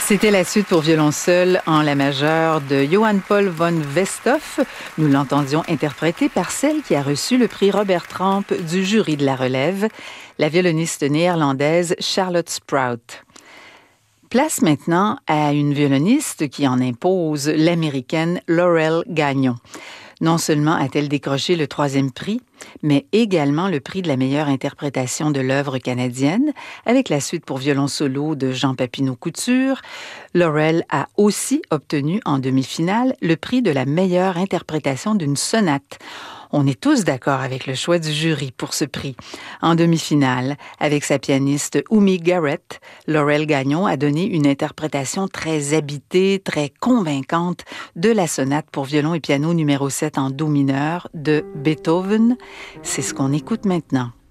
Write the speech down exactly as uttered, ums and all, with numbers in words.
C'était la suite pour violon seul en la majeure de Johann Paul von Westhoff. Nous l'entendions interprétée par celle qui a reçu le prix Robert Tramp du jury de la relève, la violoniste néerlandaise Charlotte Sprout. Place maintenant à une violoniste qui en impose, l'américaine Laurel Gagnon. Non seulement a-t-elle décroché le troisième prix, mais également le prix de la meilleure interprétation de l'œuvre canadienne, avec la suite pour violon solo de Jean Papineau-Couture. Laurel a aussi obtenu en demi-finale le prix de la meilleure interprétation d'une sonate. On est tous d'accord avec le choix du jury pour ce prix. En demi-finale, avec sa pianiste Oumi Garrett, Laurel Gagnon a donné une interprétation très habitée, très convaincante de la sonate pour violon et piano numéro sept en do mineur de Beethoven. C'est ce qu'on écoute maintenant.